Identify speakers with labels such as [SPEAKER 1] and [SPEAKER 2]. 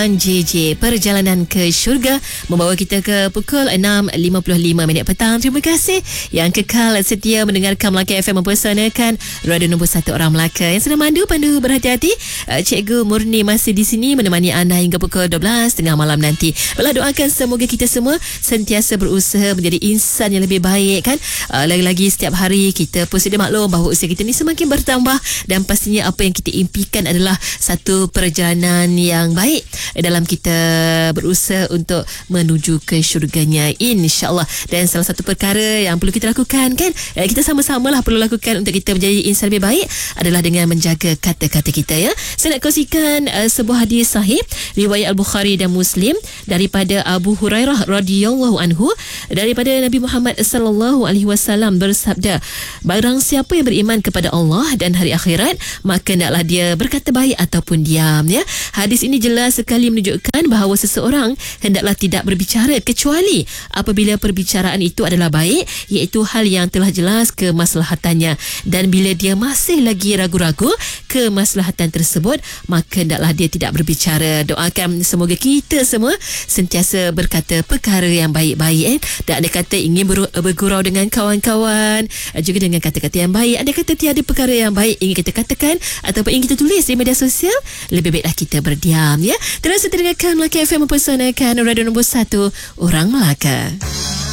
[SPEAKER 1] JJ Perjalanan ke Syurga membawa kita ke pukul 6.55 petang. Terima kasih yang kekal setia mendengarkan Melaka FM mempersanakan radio nombor 1 orang Melaka. Yang sedang pandu berhati-hati. Cikgu Murni masih di sini menemani anda hingga pukul 12 tengah malam nanti. Baiklah, doakan semoga kita semua sentiasa berusaha menjadi insan yang lebih baik kan. Lagi-lagi setiap hari kita pun sedia maklum bahawa usia kita ni semakin bertambah dan pastinya apa yang kita impikan adalah satu perjalanan yang baik dalam kita berusaha untuk menuju ke syurganya, insyaAllah. Dan salah satu perkara yang perlu kita lakukan kan, kita sama-sama lah perlu lakukan untuk kita menjadi insan lebih baik adalah dengan menjaga kata-kata kita ya. Saya nak kongsikan sebuah hadis sahih riwayat Al-Bukhari dan Muslim daripada Abu Hurairah radhiyallahu anhu, daripada Nabi Muhammad sallallahu alaihi wasallam bersabda, barang siapa yang beriman kepada Allah dan hari akhirat, maka hendaklah dia berkata baik ataupun diam ya. Hadis ini jelas sekali menunjukkan bahawa seseorang hendaklah tidak berbicara kecuali apabila perbicaraan itu adalah baik, iaitu hal yang telah jelas kemaslahatannya, dan bila dia masih lagi ragu-ragu kemaslahatan tersebut, maka hendaklah dia tidak berbicara. Doakan semoga kita semua sentiasa berkata perkara yang baik-baik dan ada kata ingin bergurau dengan kawan-kawan juga dengan kata-kata yang baik. Ada kata tiada perkara yang baik ingin kita katakan ataupun ingin kita tulis di media sosial, lebih baiklah kita berdiam ya. Terus dengarkan Melaka FM mempersanakan radio nombor 1 orang Melaka.